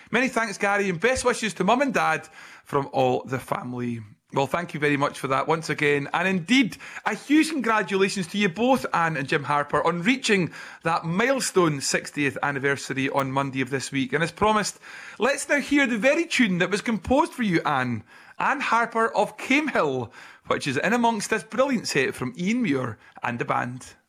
Many thanks, Gary, and best wishes to Mum and Dad from all the family. Well, thank you very much for that once again. And indeed, a huge congratulations to you both, Anne and Jim Harper, on reaching that milestone 60th anniversary on Monday of this week. And as promised, let's now hear the very tune that was composed for you, Anne Harper of Camehill, which is in amongst this brilliant set from Ian Muir and the band.